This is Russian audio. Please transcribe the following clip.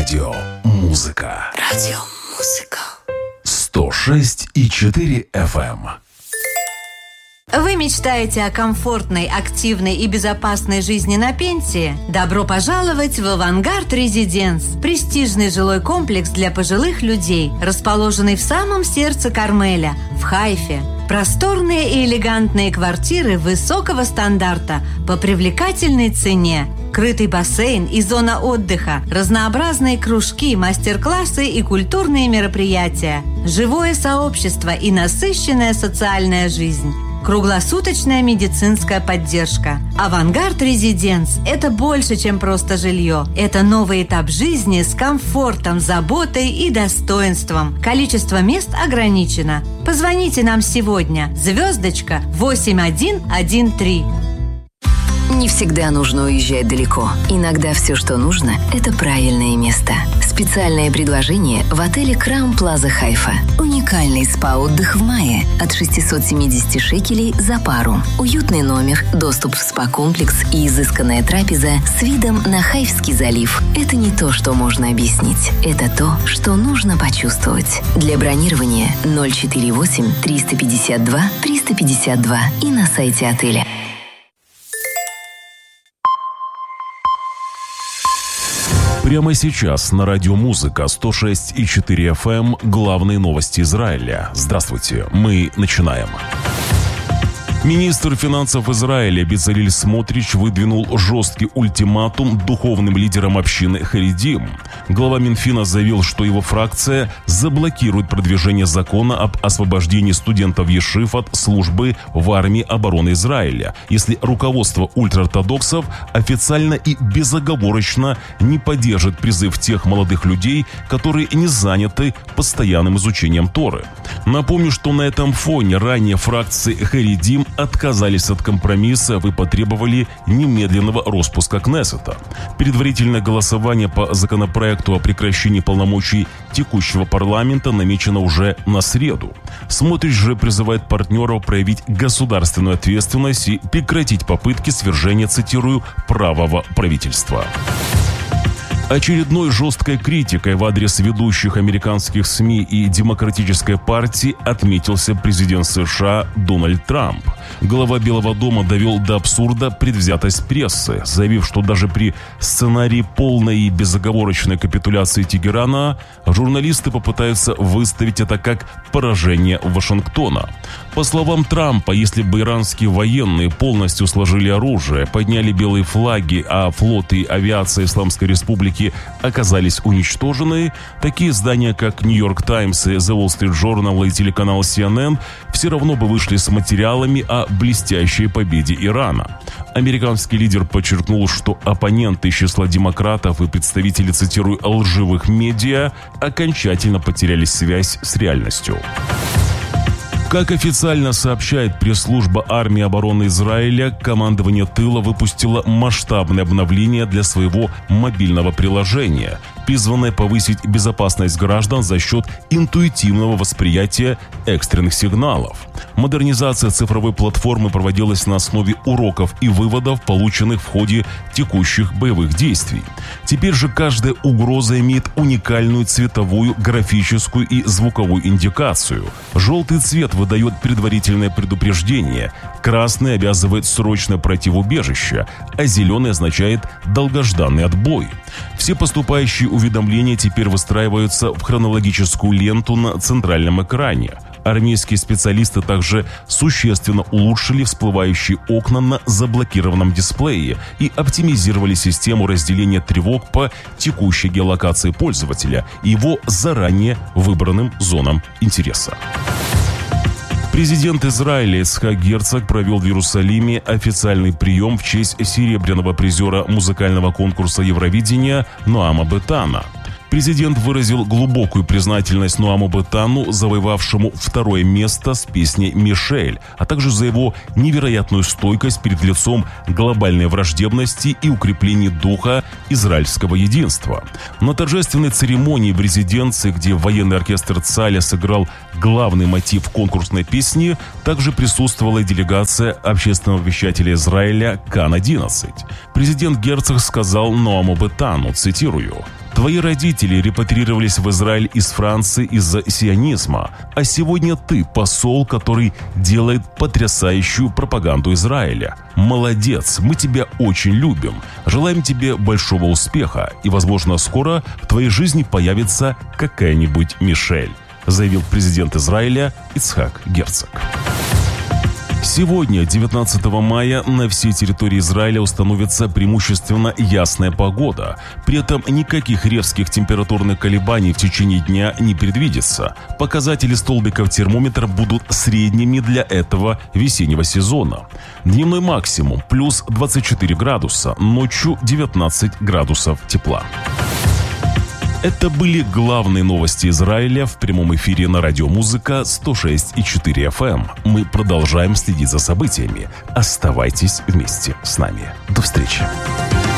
Радио Музыка. Радио Музыка. 106,4 FM. Вы мечтаете о комфортной, активной и безопасной жизни на пенсии? Добро пожаловать в «Авангард Резиденс» – престижный жилой комплекс для пожилых людей, расположенный в самом сердце Кармеля, в Хайфе. Просторные и элегантные квартиры высокого стандарта по привлекательной цене. Крытый бассейн и зона отдыха, разнообразные кружки, мастер-классы и культурные мероприятия, живое сообщество и насыщенная социальная жизнь. Круглосуточная медицинская поддержка. «Авангард Резиденс» – это больше, чем просто жилье. Это новый этап жизни с комфортом, заботой и достоинством. Количество мест ограничено. Позвоните нам сегодня. *8113. Не всегда нужно уезжать далеко. Иногда все, что нужно, это правильное место. Специальное предложение в отеле Краун Плаза Хайфа. Уникальный спа-отдых в мае от 670 шекелей за пару. Уютный номер, доступ в спа-комплекс и изысканная трапеза с видом на Хайфский залив. Это не то, что можно объяснить. Это то, что нужно почувствовать. Для бронирования 048 352 352 и на сайте отеля. Прямо сейчас на радио Музыка 106,4 FM главные новости Израиля. Здравствуйте, мы начинаем. Министр финансов Израиля Бецалель Смотрич выдвинул жесткий ультиматум духовным лидерам общины Харидим. Глава Минфина заявил, что его фракция заблокирует продвижение закона об освобождении студентов ешив от службы в армии обороны Израиля, если руководство ультраортодоксов официально и безоговорочно не поддержит призыв тех молодых людей, которые не заняты постоянным изучением Торы. Напомню, что на этом фоне ранее фракции Харидим отказались от компромиссов и потребовали немедленного распуска Кнессета. Предварительное голосование по законопроекту о прекращении полномочий текущего парламента намечено уже на среду. Смотрич же призывает партнеров проявить государственную ответственность и прекратить попытки свержения, цитирую, правого правительства. Очередной жесткой критикой в адрес ведущих американских СМИ и Демократической партии отметился президент США Дональд Трамп. Глава Белого дома довел до абсурда предвзятость прессы, заявив, что даже при сценарии полной и безоговорочной капитуляции Тегерана журналисты попытаются выставить это как поражение Вашингтона. По словам Трампа, если бы иранские военные полностью сложили оружие, подняли белые флаги, а флот и авиация Исламской Республики оказались уничтожены, такие издания, как Нью-Йорк Таймс и The Wall Street Journal и телеканал CNN все равно бы вышли с материалами о блестящей победе Ирана. Американский лидер подчеркнул, что оппоненты из числа демократов и представители, цитирую, лживых медиа окончательно потеряли связь с реальностью. Как официально сообщает пресс-служба армии обороны Израиля, командование тыла выпустило масштабное обновление для своего мобильного приложения, призванное повысить безопасность граждан за счет интуитивного восприятия экстренных сигналов. Модернизация цифровой платформы проводилась на основе уроков и выводов, полученных в ходе текущих боевых действий. Теперь же каждая угроза имеет уникальную цветовую, графическую и звуковую индикацию. Желтый цвет выдает предварительное предупреждение, красный обязывает срочно пройти в убежище, а зеленый означает долгожданный отбой. Все поступающие уведомления теперь выстраиваются в хронологическую ленту на центральном экране. Армейские специалисты также существенно улучшили всплывающие окна на заблокированном дисплее и оптимизировали систему разделения тревог по текущей геолокации пользователя и его заранее выбранным зонам интереса. Президент Израиля Ицхак Герцог провел в Иерусалиме официальный прием в честь серебряного призера музыкального конкурса Евровидения Ноама Бетана. Президент выразил глубокую признательность Ноаму Бетану, завоевавшему второе место с песней «Мишель», а также за его невероятную стойкость перед лицом глобальной враждебности и укрепления духа израильского единства. На торжественной церемонии в резиденции, где военный оркестр Цаля сыграл главный мотив конкурсной песни, также присутствовала и делегация общественного вещателя Израиля Кан-11. Президент Герцог сказал Ноаму Бетану, цитирую, Твои родители репатриировались в Израиль из Франции из-за сионизма, а сегодня ты посол, который делает потрясающую пропаганду Израиля. Молодец, мы тебя очень любим. Желаем тебе большого успеха, и, возможно, скоро в твоей жизни появится какая-нибудь Мишель, заявил президент Израиля Ицхак Герцог. Сегодня, 19 мая, на всей территории Израиля установится преимущественно ясная погода. При этом никаких резких температурных колебаний в течение дня не предвидится. Показатели столбиков термометра будут средними для этого весеннего сезона. Дневной максимум плюс 24 градуса, ночью 19 градусов тепла. Это были главные новости Израиля в прямом эфире на Радио Музыка 106,4 FM. Мы продолжаем следить за событиями. Оставайтесь вместе с нами. До встречи.